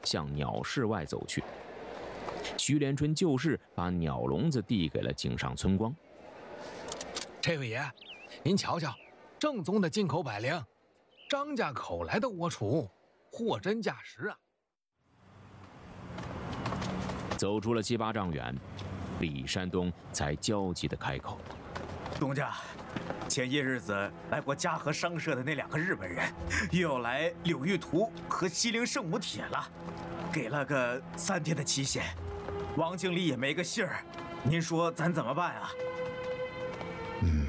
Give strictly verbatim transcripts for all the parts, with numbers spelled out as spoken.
向鸟室外走去。徐连春就事把鸟笼子递给了井上村光。 这位爷，您瞧瞧，正宗的进口百灵，张家口来的窝雏，货真价实啊！ 走出了七八丈远，李山东才焦急地开口：“ 东家，前些日子来过嘉禾商社的那两个日本人，又要来柳玉图和西陵圣母帖了，给了个三天的期限。王经理也没个信儿，您说咱怎么办啊？” 嗯。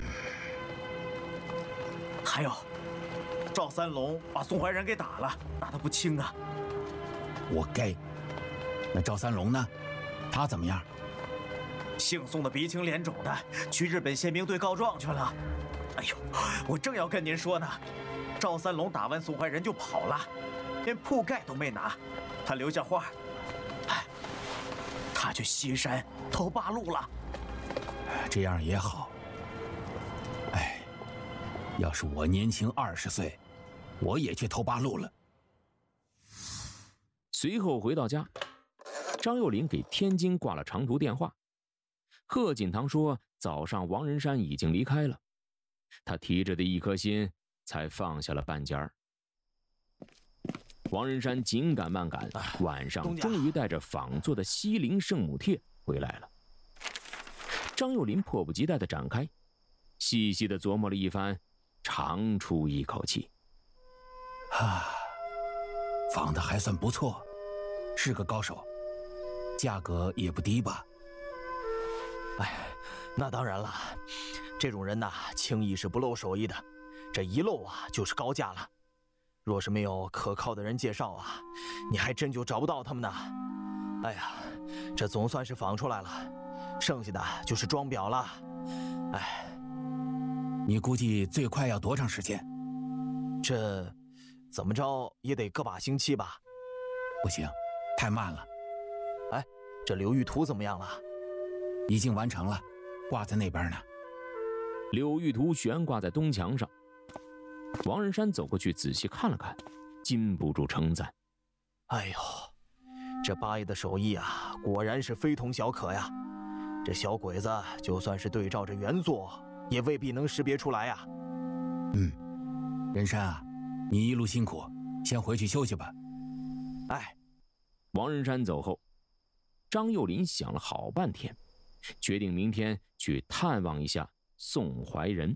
还有，赵三龙把宋怀仁给打了，打得不轻啊！ 活该。那赵三龙呢？他怎么样？ 姓宋的鼻青脸肿的，去日本宪兵队告状去了。哎呦，我正要跟您说呢，赵三龙打完宋怀仁就跑了，连铺盖都没拿，他留下话，哎，他去西山投八路了。 这样也好。哎，要是我年轻二十岁，我也去投八路了。 随后回到家，张幼林给天津挂了长途电话。贺锦堂说早上王仁山已经离开了，他提着的一颗心才放下了半截儿。王仁山紧赶慢赶，晚上终于带着仿做的西陵圣母帖回来了。张幼林迫不及待地展开，细细地琢磨了一番，长出一口气。 啊，仿的还算不错，是个高手，价格也不低吧？ 哎，那当然了，这种人呐，轻易是不露手艺的，这一露啊就是高价了。若是没有可靠的人介绍啊，你还真就找不到他们呢。哎呀，这总算是仿出来了，剩下的就是装裱了。哎， 你估计最快要多长时间？ 这怎么着也得个把星期吧？ 不行，太慢了。 哎，这刘玉图怎么样了？ 已经完成了，挂在那边呢。 柳玉图悬挂在东墙上，王仁山走过去仔细看了看，禁不住称赞：“ 哎呦，这八爷的手艺啊，果然是非同小可呀！这小鬼子就算是对照着原作，也未必能识别出来呀。” 嗯，仁山啊，你一路辛苦，先回去休息吧。 哎， 王仁山走后，张幼林想了好半天，决定明天去探望一下宋怀仁。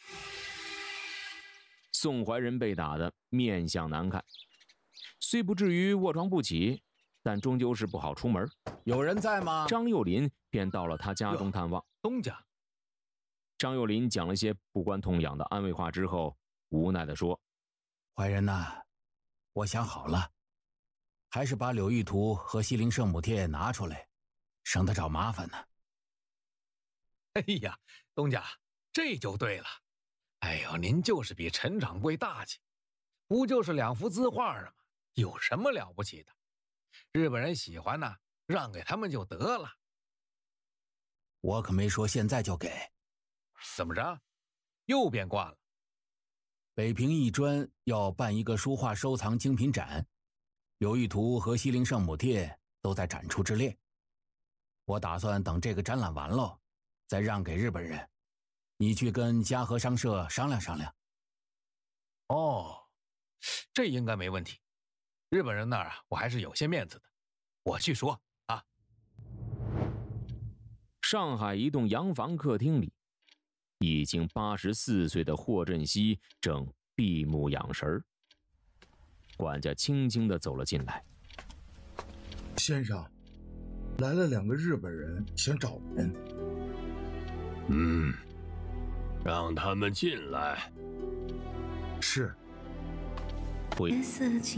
宋怀仁被打得面相难看，虽不至于卧床不起，但终究是不好出门。 有人在吗？ 张幼林便到了他家中探望。 东家。 张幼林讲了些不关痛痒的安慰话之后，无奈地说：“ 怀仁呐，我想好了，还是把柳玉图和西陵圣母帖拿出来，省得找麻烦呢。” 哎呀，东家，这就对了。哎呦，您就是比陈掌柜大气，不就是两幅字画吗？有什么了不起的？日本人喜欢呢，让给他们就得了。 我可没说现在就给。 怎么着？又变卦了？ 北平艺专要办一个书画收藏精品展，柳玉图和西陵圣母帖都在展出之列。我打算等这个展览完了，再让给日本人。你去跟嘉禾商社商量商量。 哦，这应该没问题。日本人那儿啊，我还是有些面子的，我去说啊。 上海一栋洋房客厅里，已经八十四岁的霍振西正闭目养神。管家轻轻地走了进来。 先生，来了两个日本人，想找人。 嗯，让他们进来。 是。 回。